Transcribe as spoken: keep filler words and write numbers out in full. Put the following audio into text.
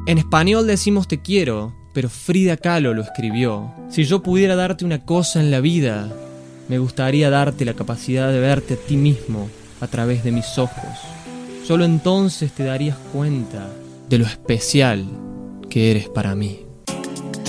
En español decimos te quiero, pero Frida Kahlo lo escribió. Si yo pudiera darte una cosa en la vida, me gustaría darte la capacidad de verte a ti mismo a través de mis ojos. Solo entonces te darías cuenta de lo especial que eres para mí.